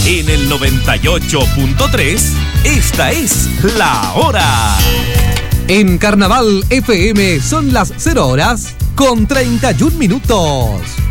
En el 98.3, esta es La Hora. En Carnaval FM son las 0 horas con 31 minutos.